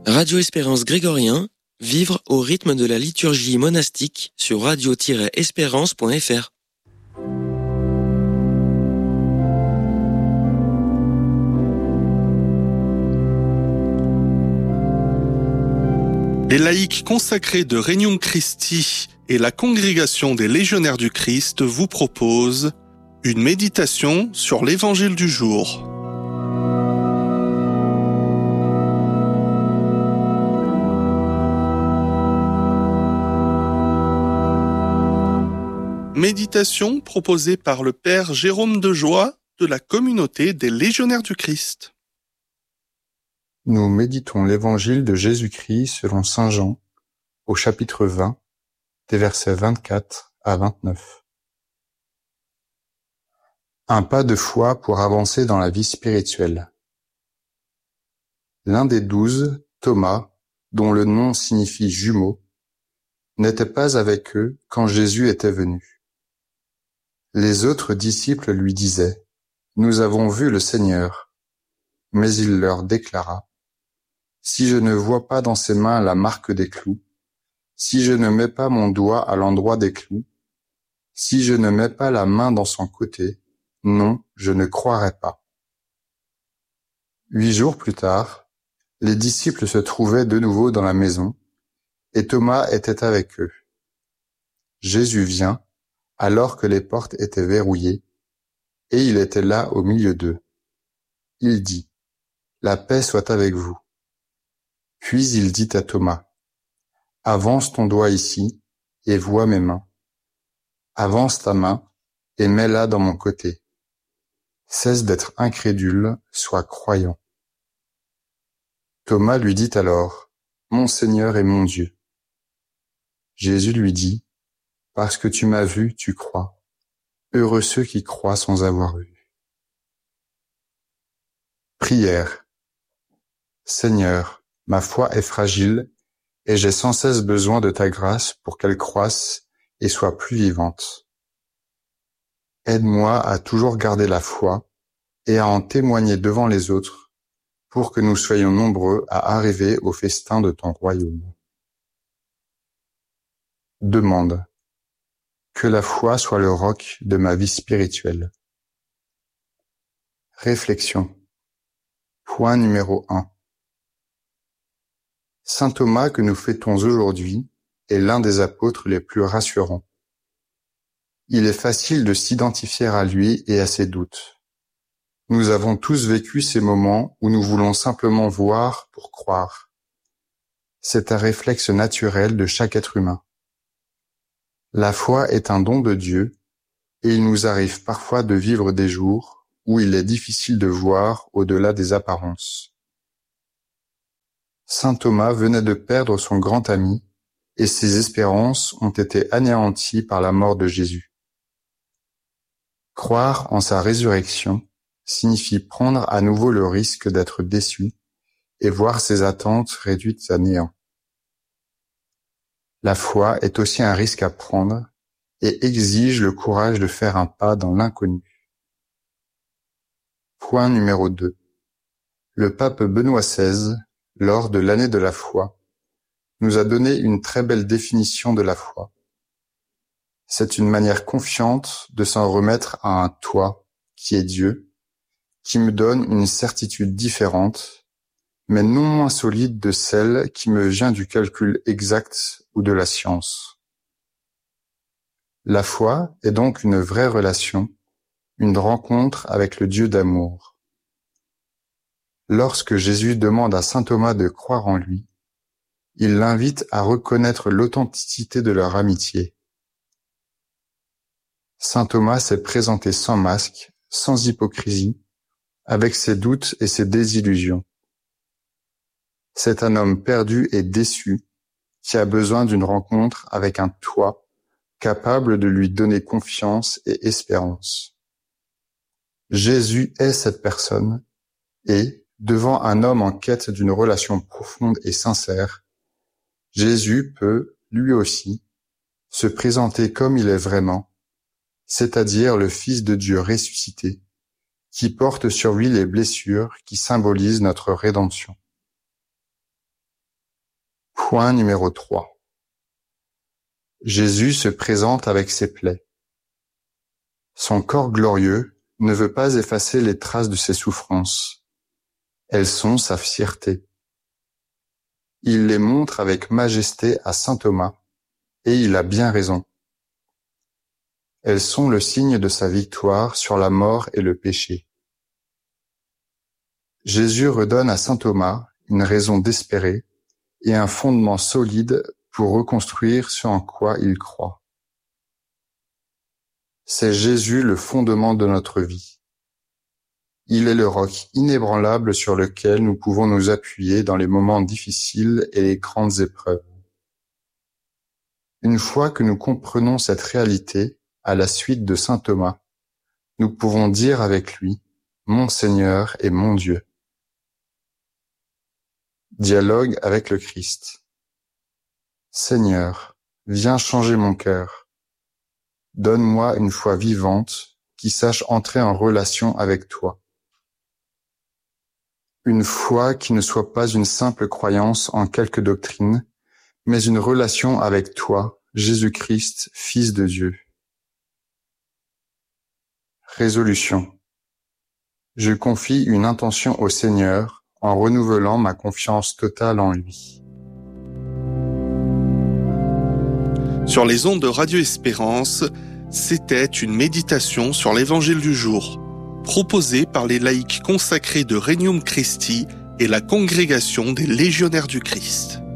Radio Espérance Grégorien, vivre au rythme de la liturgie monastique sur radio-espérance.fr. Les laïcs consacrés de Regnum Christi et la congrégation des légionnaires du Christ vous proposent une méditation sur l'évangile du jour. Méditation proposée par le Père Jérôme de Joie de la communauté des légionnaires du Christ. Nous méditons l'évangile de Jésus-Christ selon saint Jean, au chapitre 20, des versets 24 à 29. Un pas de foi pour avancer dans la vie spirituelle. L'un des 12, Thomas, dont le nom signifie jumeau, n'était pas avec eux quand Jésus était venu. Les autres disciples lui disaient : « Nous avons vu le Seigneur. » Mais il leur déclara : « Si je ne vois pas dans ses mains la marque des clous, si je ne mets pas mon doigt à l'endroit des clous, si je ne mets pas la main dans son côté, non, je ne croirai pas. » 8 jours plus tard, les disciples se trouvaient de nouveau dans la maison, et Thomas était avec eux. Jésus vient, alors que les portes étaient verrouillées, et il était là au milieu d'eux. Il dit : « La paix soit avec vous. » Puis il dit à Thomas : « Avance ton doigt ici, et vois mes mains. Avance ta main, et mets-la dans mon côté. Cesse d'être incrédule, sois croyant. » Thomas lui dit alors : « Mon Seigneur et mon Dieu. » Jésus lui dit : « Parce que tu m'as vu, tu crois. Heureux ceux qui croient sans avoir vu. » Prière. Seigneur, ma foi est fragile et j'ai sans cesse besoin de ta grâce pour qu'elle croisse et soit plus vivante. Aide-moi à toujours garder la foi et à en témoigner devant les autres pour que nous soyons nombreux à arriver au festin de ton royaume. Demande. Que la foi soit le roc de ma vie spirituelle. Réflexion. Point numéro 1. Saint Thomas que nous fêtons aujourd'hui est l'un des apôtres les plus rassurants. Il est facile de s'identifier à lui et à ses doutes. Nous avons tous vécu ces moments où nous voulons simplement voir pour croire. C'est un réflexe naturel de chaque être humain. La foi est un don de Dieu et il nous arrive parfois de vivre des jours où il est difficile de voir au-delà des apparences. Saint Thomas venait de perdre son grand ami et ses espérances ont été anéanties par la mort de Jésus. Croire en sa résurrection signifie prendre à nouveau le risque d'être déçu et voir ses attentes réduites à néant. La foi est aussi un risque à prendre et exige le courage de faire un pas dans l'inconnu. Point numéro 2. Le pape Benoît XVI, lors de l'année de la foi, nous a donné une très belle définition de la foi. C'est une manière confiante de s'en remettre à un toi, qui est Dieu, qui me donne une certitude différente, mais non moins solide de celle qui me vient du calcul exact ou de la science. La foi est donc une vraie relation, une rencontre avec le Dieu d'amour. Lorsque Jésus demande à saint Thomas de croire en lui, il l'invite à reconnaître l'authenticité de leur amitié. Saint Thomas s'est présenté sans masque, sans hypocrisie, avec ses doutes et ses désillusions. C'est un homme perdu et déçu qui a besoin d'une rencontre avec un toi capable de lui donner confiance et espérance. Jésus est cette personne et, devant un homme en quête d'une relation profonde et sincère, Jésus peut, lui aussi, se présenter comme il est vraiment, c'est-à-dire le Fils de Dieu ressuscité, qui porte sur lui les blessures qui symbolisent notre rédemption. Point numéro 3. Jésus se présente avec ses plaies. Son corps glorieux ne veut pas effacer les traces de ses souffrances. Elles sont sa fierté. Il les montre avec majesté à saint Thomas, et il a bien raison. Elles sont le signe de sa victoire sur la mort et le péché. Jésus redonne à saint Thomas une raison d'espérer et un fondement solide pour reconstruire ce en quoi il croit. C'est Jésus le fondement de notre vie. Il est le roc inébranlable sur lequel nous pouvons nous appuyer dans les moments difficiles et les grandes épreuves. Une fois que nous comprenons cette réalité, à la suite de saint Thomas, nous pouvons dire avec lui, mon Seigneur et mon Dieu. Dialogue avec le Christ. Seigneur, viens changer mon cœur. Donne-moi une foi vivante qui sache entrer en relation avec toi. Une foi qui ne soit pas une simple croyance en quelque doctrine, mais une relation avec toi, Jésus-Christ, Fils de Dieu. Résolution. Je confie une intention au Seigneur en renouvelant ma confiance totale en lui. Sur les ondes de Radio Espérance, c'était une méditation sur l'Évangile du jour, proposée par les laïcs consacrés de Regnum Christi et la Congrégation des Légionnaires du Christ.